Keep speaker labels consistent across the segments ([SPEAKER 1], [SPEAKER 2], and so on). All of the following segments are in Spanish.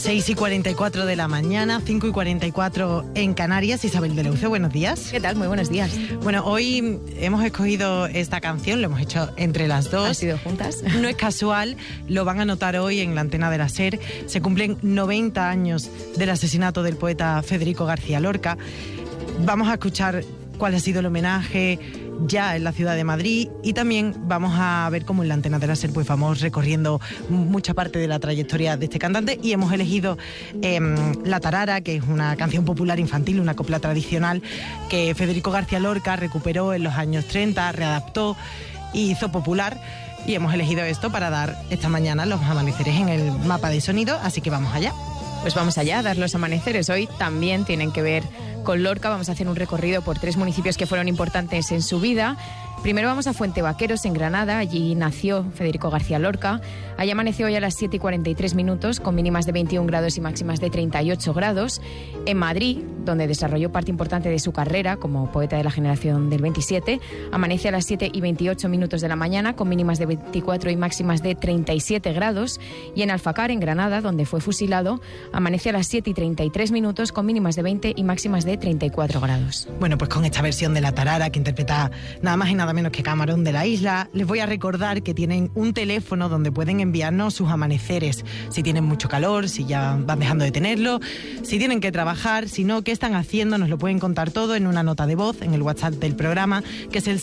[SPEAKER 1] 6:44 de la mañana, 5:44 en Canarias. Isabel de Leuce, buenos días.
[SPEAKER 2] ¿Qué tal? Muy buenos días.
[SPEAKER 1] Bueno, hoy hemos escogido esta canción, lo hemos hecho entre las dos.
[SPEAKER 2] ¿Han sido juntas?
[SPEAKER 1] No es casual, lo van a notar hoy en la antena de la SER. Se cumplen 90 años del asesinato del poeta Federico García Lorca. Vamos a escuchar cuál ha sido el homenaje ya en la ciudad de Madrid, y también vamos a ver cómo en la antena de la SER pues vamos recorriendo mucha parte de la trayectoria de este cantante, y hemos elegido La Tarara, que es una canción popular infantil, una copla tradicional que Federico García Lorca recuperó en los años 30, readaptó y hizo popular, y hemos elegido esto para dar esta mañana los amaneceres en el mapa de sonido, así que vamos allá.
[SPEAKER 2] Pues vamos allá a dar los amaneceres. Hoy también tienen que ver con Lorca. Vamos a hacer un recorrido por 3 municipios que fueron importantes en su vida. Primero vamos a Fuente Vaqueros, en Granada. Allí nació Federico García Lorca. Allí amaneció hoy a las 7:43, con mínimas de 21 grados y máximas de 38 grados. En Madrid, donde desarrolló parte importante de su carrera como poeta de la generación del 27, amanece a las 7:28 de la mañana, con mínimas de 24 y máximas de 37 grados. Y en Alfacar, en Granada, donde fue fusilado, amanece a las 7:33, con mínimas de 20 y máximas de 34 grados.
[SPEAKER 1] Bueno, pues con esta versión de La Tarara, que interpreta nada más y nada menos que Camarón de la Isla, les voy a recordar que tienen un teléfono donde pueden enviarnos sus amaneceres. Si tienen mucho calor, si ya van dejando de tenerlo, si tienen que trabajar, si no, qué están haciendo, nos lo pueden contar todo en una nota de voz en el WhatsApp del programa, que es el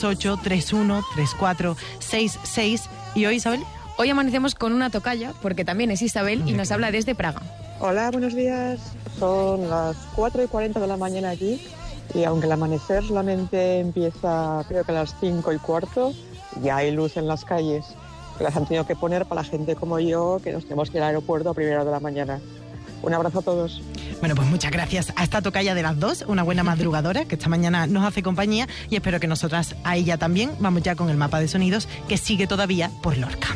[SPEAKER 1] 638-313466. ¿Y hoy, Isabel?
[SPEAKER 2] Hoy amanecemos con una tocaya, porque también es Isabel y nos habla desde Praga.
[SPEAKER 3] Hola, buenos días. Son las 4:40 de la mañana aquí, y aunque el amanecer solamente empieza creo que a las 5:15, ya hay luz en las calles. Las han tenido que poner para la gente como yo, que nos tenemos que ir al aeropuerto a primera hora de la mañana. Un abrazo a todos.
[SPEAKER 1] Bueno, pues muchas gracias a esta tocaya de las dos, una buena madrugadora que esta mañana nos hace compañía, y espero que nosotras a ella también. Vamos ya con el mapa de sonidos, que sigue todavía por Lorca.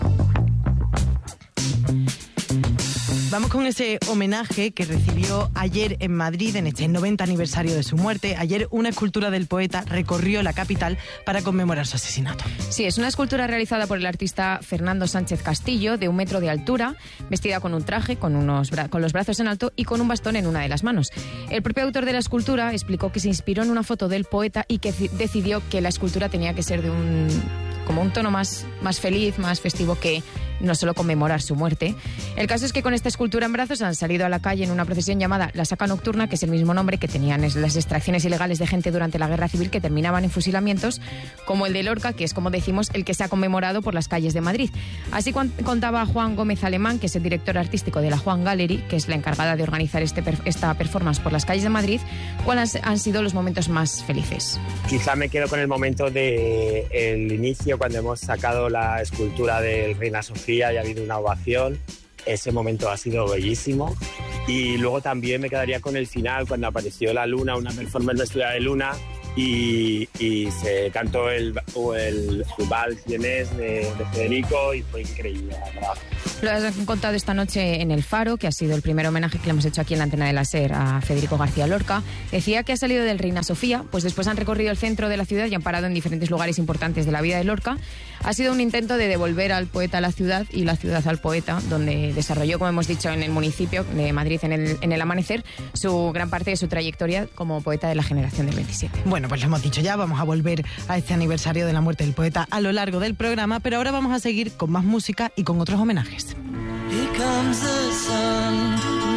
[SPEAKER 1] Vamos con ese homenaje que recibió ayer en Madrid en este 90 aniversario de su muerte. Ayer una escultura del poeta recorrió la capital para conmemorar su asesinato.
[SPEAKER 2] Sí, es una escultura realizada por el artista Fernando Sánchez Castillo, de 1 metro de altura, vestida con un traje, con los brazos en alto y con un bastón en una de las manos. El propio autor de la escultura explicó que se inspiró en una foto del poeta y que decidió que la escultura tenía que ser de un tono más feliz, más festivo, que no solo conmemorar su muerte. El caso es que con esta escultura en brazos han salido a la calle en una procesión llamada La Saca Nocturna, que es el mismo nombre que tenían las extracciones ilegales de gente durante la Guerra Civil, que terminaban en fusilamientos, como el de Lorca, que es, como decimos, el que se ha conmemorado por las calles de Madrid. Así contaba Juan Gómez Alemán, que es el director artístico de la Juan Gallery, que es la encargada de organizar esta performance por las calles de Madrid, cuáles han sido los momentos más felices.
[SPEAKER 4] Quizá me quedo con el momento del inicio, cuando hemos sacado la escultura del Reina Sofía y ha habido una ovación. Ese momento ha sido bellísimo. Y luego también me quedaría con el final, cuando apareció la luna, una performance vestida de luna, y se cantó el vals Yenés de Federico, y fue increíble, la verdad.
[SPEAKER 2] Lo has contado esta noche en El Faro, que ha sido el primer homenaje que le hemos hecho aquí en la antena de la SER a Federico García Lorca. Decía que ha salido del Reina Sofía, pues después han recorrido el centro de la ciudad y han parado en diferentes lugares importantes de la vida de Lorca. Ha sido un intento de devolver al poeta a la ciudad y la ciudad al poeta, donde desarrolló, como hemos dicho, en el municipio de Madrid, en el amanecer, su gran parte de su trayectoria como poeta de la generación del 27.
[SPEAKER 1] Bueno, pues lo hemos dicho ya, vamos a volver a este aniversario de la muerte del poeta a lo largo del programa, pero ahora vamos a seguir con más música y con otros homenajes.
[SPEAKER 5] Here comes the sun,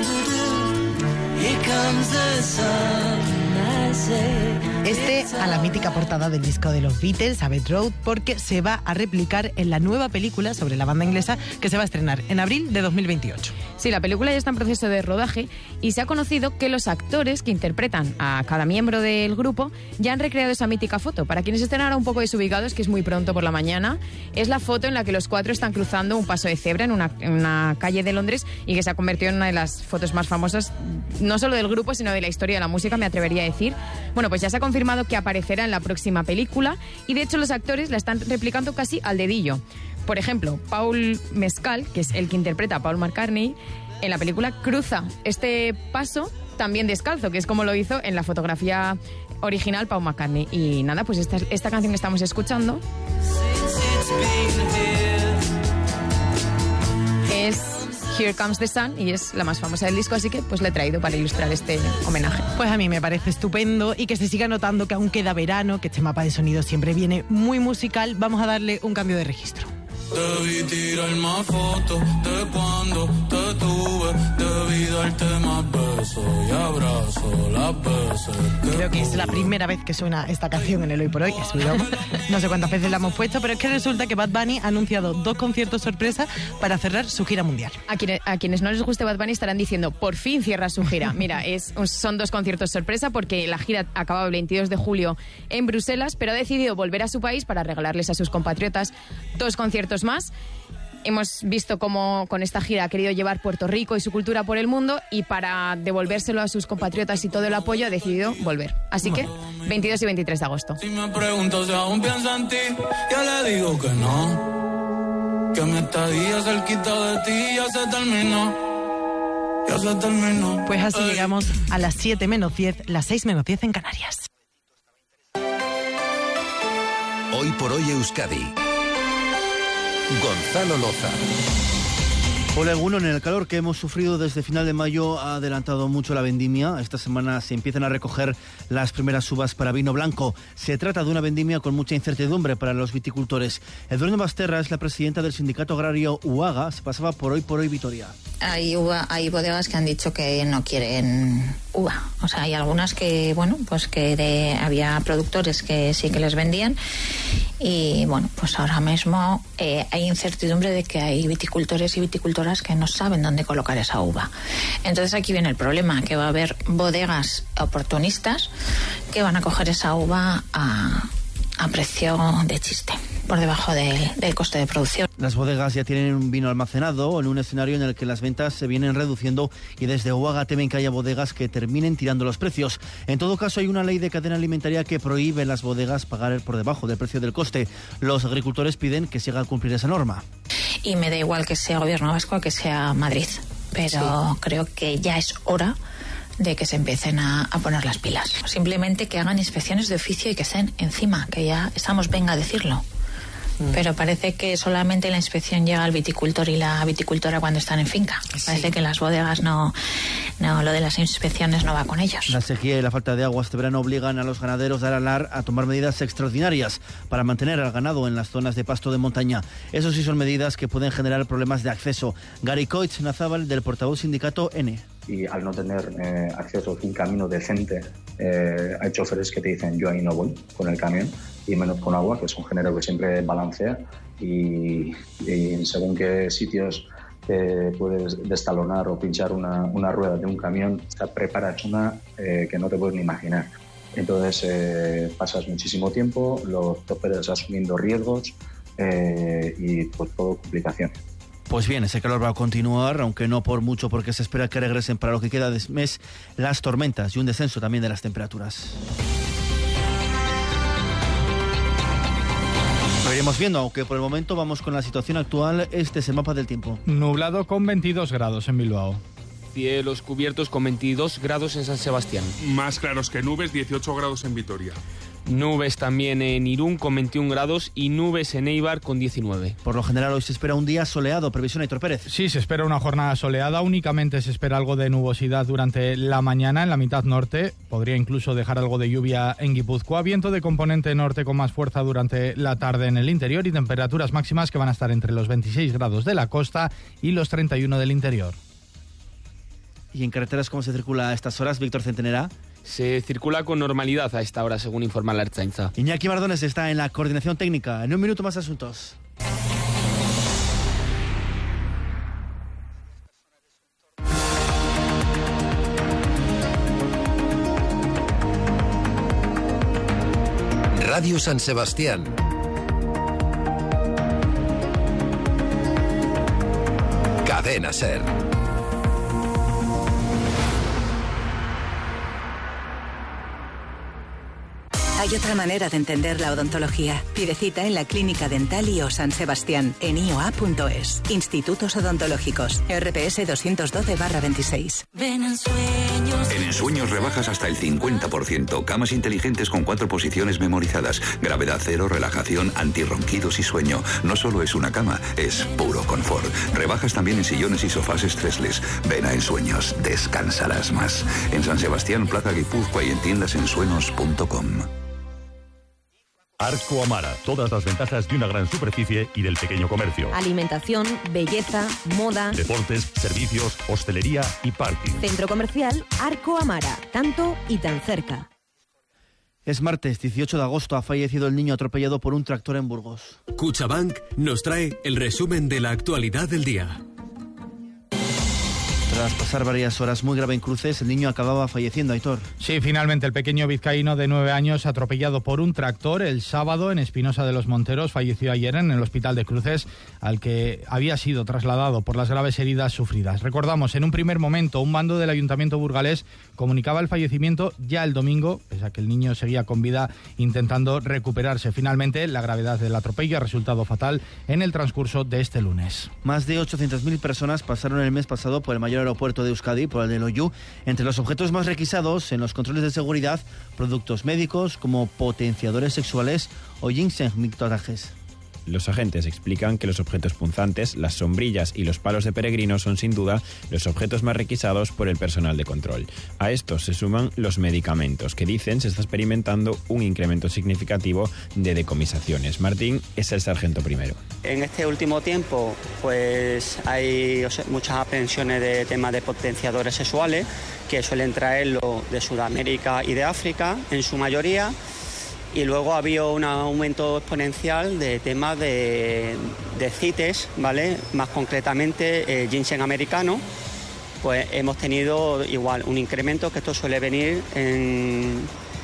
[SPEAKER 5] here comes the sun, I say.
[SPEAKER 1] A la mítica portada del disco de los Beatles, Abbey Road, porque se va a replicar en la nueva película sobre la banda inglesa que se va a estrenar en abril de 2028.
[SPEAKER 2] Sí, la película ya está en proceso de rodaje y se ha conocido que los actores que interpretan a cada miembro del grupo ya han recreado esa mítica foto. Para quienes estén ahora un poco desubicados, que es muy pronto por la mañana, es la foto en la que los 4 están cruzando un paso de cebra en una calle de Londres, y que se ha convertido en una de las fotos más famosas, no solo del grupo, sino de la historia de la música, me atrevería a decir. Bueno, pues ya se ha confirmado que aparecerá en la próxima película, y de hecho los actores la están replicando casi al dedillo. Por ejemplo, Paul Mescal, que es el que interpreta a Paul McCartney, en la película cruza este paso también descalzo, que es como lo hizo en la fotografía original Paul McCartney. Y nada, pues esta canción que estamos escuchando es Here Comes the Sun, y es la más famosa del disco, así que pues la he traído para ilustrar este homenaje.
[SPEAKER 1] Pues a mí me parece estupendo y que se siga notando que aún queda verano, que este mapa de sonido siempre viene muy musical. Vamos a darle un cambio de registro.
[SPEAKER 5] Debí tirar más fotos de cuando te tuve. Debí darte más besos y abrazos las veces.
[SPEAKER 1] Creo que es la primera vez que suena esta canción en el Hoy por Hoy. Es broma. No sé cuántas veces la hemos puesto, pero es que resulta que Bad Bunny ha anunciado 2 conciertos sorpresa para cerrar su gira mundial.
[SPEAKER 2] A quienes no les guste Bad Bunny estarán diciendo, por fin cierra su gira. Mira, son 2 conciertos sorpresa porque la gira acababa el 22 de julio en Bruselas, pero ha decidido volver a su país para regalarles a sus compatriotas 2 conciertos más. Hemos visto cómo con esta gira ha querido llevar Puerto Rico y su cultura por el mundo, y para devolvérselo a sus compatriotas y todo el apoyo ha decidido volver. Así que 22 y 23 de agosto.
[SPEAKER 5] Si me pregunto si aún pienso en ti, yo le digo que no. Que mi estadía cerquita de ti ya se terminó. Ya se terminó.
[SPEAKER 1] Pues así llegamos a las 7 menos 10, las 6 menos 10 en Canarias.
[SPEAKER 6] Hoy por hoy Euskadi. Gonzalo Loza.
[SPEAKER 7] Hola, Egunon. En el calor que hemos sufrido desde final de mayo ha adelantado mucho la vendimia. Esta semana se empiezan a recoger las primeras uvas para vino blanco. Se trata de una vendimia con mucha incertidumbre para los viticultores. Edurne Basterra es la presidenta del sindicato agrario UAGA. Se pasaba por Hoy Vitoria.
[SPEAKER 8] Hay bodegas que han dicho que no quieren uva. O sea, hay algunas que, bueno, pues que había productores que sí que les vendían. Y bueno, pues ahora mismo hay incertidumbre de que hay viticultores y viticultoras que no saben dónde colocar esa uva. Entonces aquí viene el problema, que va a haber bodegas oportunistas que van a coger esa uva a precio de chiste, por debajo del coste de producción.
[SPEAKER 7] Las bodegas ya tienen un vino almacenado en un escenario en el que las ventas se vienen reduciendo y desde UAGA temen que haya bodegas que terminen tirando los precios. En todo caso, hay una ley de cadena alimentaria que prohíbe a las bodegas pagar por debajo del precio del coste. Los agricultores piden que se haga cumplir esa norma.
[SPEAKER 8] Y me da igual que sea Gobierno Vasco o que sea Madrid, pero creo que ya es hora de que se empiecen a poner las pilas. Simplemente que hagan inspecciones de oficio y que estén encima, que ya estamos, venga a decirlo. Pero parece que solamente la inspección llega al viticultor y la viticultora cuando están en finca. Sí. Parece que las bodegas no, lo de las inspecciones no va con ellos.
[SPEAKER 7] La sequía y la falta de agua este verano obligan a los ganaderos de Aralar a tomar medidas extraordinarias para mantener al ganado en las zonas de pasto de montaña. Eso sí son medidas que pueden generar problemas de acceso. Gary Coitz Nazábal, del portavoz sindicato N.
[SPEAKER 9] Y al no tener acceso a un camino decente, hay choferes que te dicen yo ahí no voy con el camión, y menos con agua, que es un género que siempre balancea, y en según qué sitios puedes destalonar o pinchar una rueda de un camión, preparas una que no te puedes ni imaginar. Entonces pasas muchísimo tiempo, los choferes asumiendo riesgos y pues todo complicación.
[SPEAKER 7] Pues bien, ese calor va a continuar, aunque no por mucho, porque se espera que regresen para lo que queda de mes las tormentas y un descenso también de las temperaturas. Lo iremos viendo, aunque por el momento vamos con la situación actual. Este es el mapa del tiempo.
[SPEAKER 10] Nublado con 22 grados en Bilbao.
[SPEAKER 11] Cielos cubiertos con 22 grados en San Sebastián.
[SPEAKER 12] Más claros que nubes, 18 grados en Vitoria.
[SPEAKER 11] Nubes también en Irún con 21 grados y nubes en Eibar con 19.
[SPEAKER 7] Por lo general hoy se espera un día soleado. Previsión, Aitor Pérez.
[SPEAKER 10] Sí, se espera una jornada soleada. Únicamente se espera algo de nubosidad durante la mañana en la mitad norte. Podría incluso dejar algo de lluvia en Guipúzcoa. Viento de componente norte con más fuerza durante la tarde en el interior y temperaturas máximas que van a estar entre los 26 grados de la costa y los 31 del interior.
[SPEAKER 7] ¿Y en carreteras cómo se circula a estas horas, Víctor Centenera?
[SPEAKER 11] Se circula con normalidad a esta hora, según informa la Ertzaintza.
[SPEAKER 7] Iñaki Mardones está en la coordinación técnica. En un minuto más asuntos.
[SPEAKER 6] Radio San Sebastián. Cadena SER.
[SPEAKER 13] Hay otra manera de entender la odontología. Pide cita en la Clínica Dental IO San Sebastián en ioa.es. Institutos Odontológicos. RPS 212/26.
[SPEAKER 14] Ven en Sueños.
[SPEAKER 15] En Ensueños rebajas hasta el 50%. Camas inteligentes con 4 posiciones memorizadas. Gravedad cero, relajación, antirronquidos y sueño. No solo es una cama, es puro confort. Rebajas también en sillones y sofás estresles. Ven a Ensueños, descansarás más. En San Sebastián, Plaza Guipúzcoa y en tiendasensueños.com.
[SPEAKER 16] Arco Amara, todas las ventajas de una gran superficie y del pequeño comercio.
[SPEAKER 17] Alimentación, belleza, moda,
[SPEAKER 16] deportes, servicios, hostelería y parking.
[SPEAKER 17] Centro comercial Arco Amara, tanto y tan cerca.
[SPEAKER 7] Es martes 18 de agosto, ha fallecido el niño atropellado por un tractor en Burgos.
[SPEAKER 18] Cuchabank nos trae el resumen de la actualidad del día.
[SPEAKER 7] Tras pasar varias horas muy grave en Cruces, el niño acababa falleciendo, Aitor.
[SPEAKER 10] Sí, finalmente el pequeño vizcaíno de 9 años, atropellado por un tractor el sábado en Espinosa de los Monteros, falleció ayer en el hospital de Cruces, al que había sido trasladado por las graves heridas sufridas. Recordamos, en un primer momento, un mando del Ayuntamiento burgalés comunicaba el fallecimiento ya el domingo, pese a que el niño seguía con vida intentando recuperarse. Finalmente, la gravedad del atropello ha resultado fatal en el transcurso de este lunes.
[SPEAKER 7] Más de 800.000 personas pasaron el mes pasado por el mayor aeropuerto de Euskadi, por el de Loiu. Entre los objetos más requisados en los controles de seguridad, productos médicos como potenciadores sexuales o ginseng mictotajes.
[SPEAKER 19] Los agentes explican que los objetos punzantes, las sombrillas y los palos de peregrino son sin duda los objetos más requisados por el personal de control. A estos se suman los medicamentos, que dicen se está experimentando un incremento significativo de decomisaciones. Martín es el sargento primero.
[SPEAKER 20] En este último tiempo pues hay muchas aprehensiones de temas de potenciadores sexuales que suelen traerlo de Sudamérica y de África en su mayoría. Y luego ha habido un aumento exponencial de temas de CITES, ¿vale? Más concretamente ginseng americano, pues hemos tenido igual un incremento, que esto suele venir en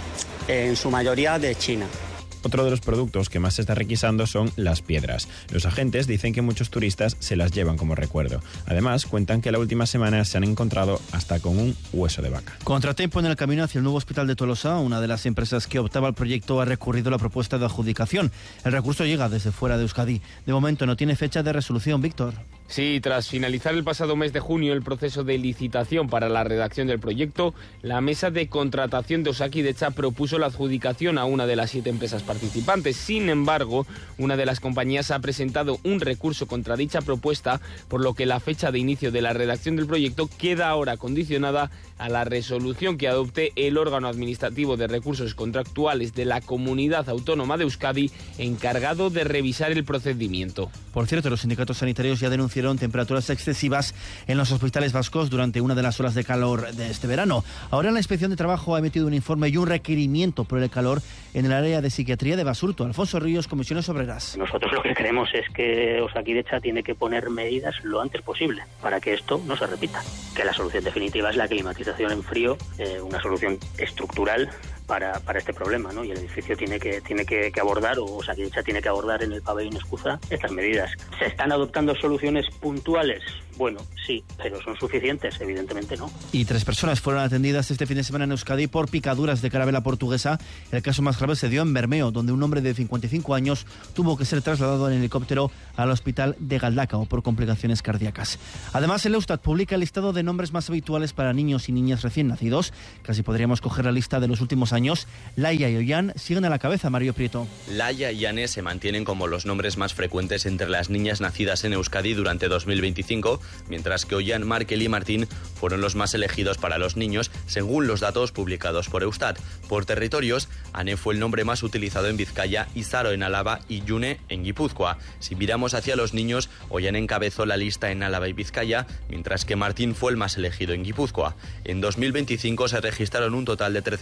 [SPEAKER 20] su mayoría de China.
[SPEAKER 19] Otro de los productos que más se está requisando son las piedras. Los agentes dicen que muchos turistas se las llevan como recuerdo. Además, cuentan que la última semana se han encontrado hasta con un hueso de vaca.
[SPEAKER 7] Contratiempo en el camino hacia el nuevo hospital de Tolosa. Una de las empresas que optaba al proyecto ha recurrido la propuesta de adjudicación. El recurso llega desde fuera de Euskadi. De momento no tiene fecha de resolución, Víctor.
[SPEAKER 11] Sí, tras finalizar el pasado mes de junio el proceso de licitación para la redacción del proyecto, la mesa de contratación de Osakidetza propuso la adjudicación a una de las 7 empresas participantes. Sin embargo, una de las compañías ha presentado un recurso contra dicha propuesta, por lo que la fecha de inicio de la redacción del proyecto queda ahora condicionada a la resolución que adopte el órgano administrativo de recursos contractuales de la Comunidad Autónoma de Euskadi, encargado de revisar el procedimiento.
[SPEAKER 7] Por cierto, los sindicatos sanitarios ya denunciaron temperaturas excesivas en los hospitales vascos durante una de las olas de calor de este verano. Ahora la Inspección de Trabajo ha emitido un informe y un requerimiento por el calor en el área de psiquiatría de Basurto. Alfonso Ríos, Comisiones Obreras.
[SPEAKER 21] Nosotros lo que creemos es que Osakidetza tiene que poner medidas lo antes posible para que esto no se repita. Que la solución definitiva es la climatización en frío, una solución estructural para este problema, ¿no? Y el edificio tiene que abordar, o Osakidetza tiene que abordar en el pabellón Escuza estas medidas. ¿Se están adoptando soluciones puntuales? Bueno, sí, pero ¿son suficientes? Evidentemente no.
[SPEAKER 7] Y 3 personas fueron atendidas este fin de semana en Euskadi por picaduras de carabela portuguesa. El caso más grave se dio en Bermeo, donde un hombre de 55 años tuvo que ser trasladado en helicóptero al hospital de Galdacao por complicaciones cardíacas. Además, el Eustat publica el listado de nombres más habituales para niños y niñas recién nacidos. Casi podríamos coger la lista de los últimos años. Laia y Ollán siguen a la cabeza, Mario Prieto.
[SPEAKER 22] Laia y Anne se mantienen como los nombres más frecuentes entre las niñas nacidas en Euskadi durante 2025, mientras que Ollán, Markel y Martín fueron los más elegidos para los niños, según los datos publicados por Eustat. Por territorios, Anne fue el nombre más utilizado en Vizcaya, Izaro en Álava y June en Guipúzcoa. Si miramos hacia los niños, Ollán encabezó la lista en Álava y Vizcaya, mientras que Martín fue el más elegido en Guipúzcoa. En 2025 se registraron un total de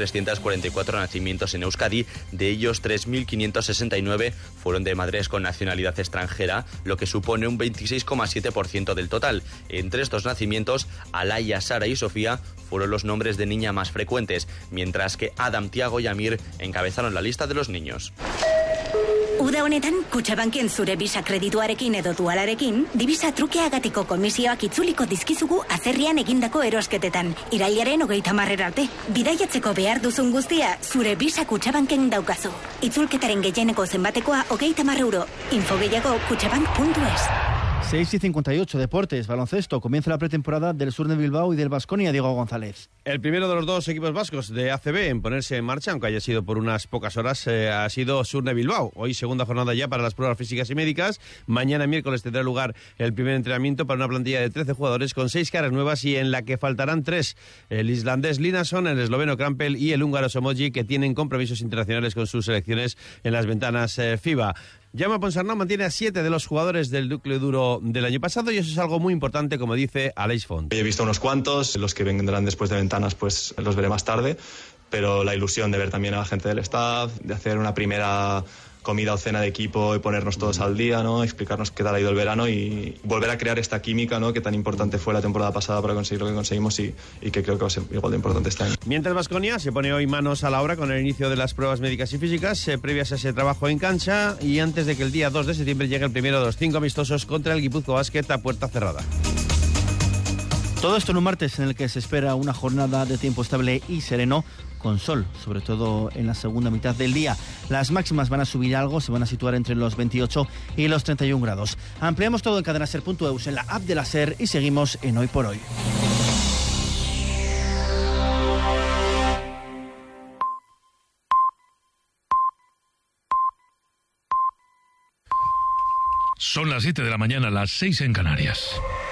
[SPEAKER 22] 13.344 nacimientos en Euskadi, de ellos 3.569 fueron de madres con nacionalidad extranjera, lo que supone un 26,7% del total. Entre estos nacimientos, Alaya, Sara y Sofía fueron los nombres de niña más frecuentes, mientras que Adam, Tiago y Amir encabezaron la lista de los niños.
[SPEAKER 3] Uda honetan, Kutxabanken zure Visa kredituarekin edo dualarekin, divisa trukeagatiko komisioak itzuliko dizkizugu azerrian egindako erosketetan. Irailaren 30 arte. Bidaiatzeko behar duzun guztia, zure Visa Kutxabanken daukazu. Itzulketaren gehieneko zenbatekoa 30 €. Info gehiago kutxabank.es.
[SPEAKER 7] 6:58, deportes, baloncesto. Comienza la pretemporada del Sur de Bilbao y del Baskonia, Diego González.
[SPEAKER 14] El primero de los dos equipos vascos de ACB en ponerse en marcha, aunque haya sido por unas pocas horas, ha sido Sur de Bilbao. Hoy segunda jornada ya para las pruebas físicas y médicas. Mañana miércoles tendrá lugar el primer entrenamiento para una plantilla de 13 jugadores con 6 caras nuevas y en la que faltarán 3. El islandés Linason, el esloveno Krampel y el húngaro Somoji, que tienen compromisos internacionales con sus selecciones en las ventanas FIBA. Jaume Ponsarnau mantiene a 7 de los jugadores del núcleo duro del año pasado y eso es algo muy importante, como dice Aleix Font.
[SPEAKER 23] He visto unos cuantos, los que vendrán después de ventanas pues los veré más tarde, pero la ilusión de ver también a la gente del staff, de hacer una primera comida o cena de equipo y ponernos todos al día, ¿no? Explicarnos qué tal ha ido el verano y volver a crear esta química, ¿no? Que tan importante fue la temporada pasada para conseguir lo que conseguimos y que creo que va a ser igual de importante este año.
[SPEAKER 14] Mientras Baskonia se pone hoy manos a la obra con el inicio de las pruebas médicas y físicas previas a ese trabajo en cancha y antes de que el día 2 de septiembre llegue el primero de los 5 amistosos contra el Guipúzcoa Basket a puerta cerrada.
[SPEAKER 7] Todo esto en un martes en el que se espera una jornada de tiempo estable y sereno, con sol, sobre todo en la segunda mitad del día. Las máximas van a subir algo, se van a situar entre los 28 y los 31 grados. Ampliamos todo en cadenaser.eus, en la app de la SER y seguimos en Hoy por Hoy.
[SPEAKER 24] Son las 7 de la mañana, las 6 en Canarias.